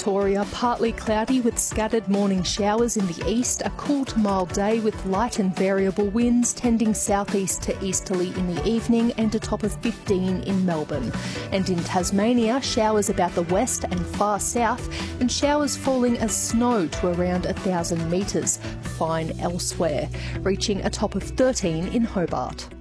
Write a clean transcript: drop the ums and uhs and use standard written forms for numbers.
Victoria, partly cloudy with scattered morning showers in the east, a cool to mild day with light and variable winds tending southeast to easterly in the evening and a top of 15 in Melbourne. And in Tasmania, showers about the west and far south and showers falling as snow to around 1,000 metres, fine elsewhere, reaching a top of 13 in Hobart.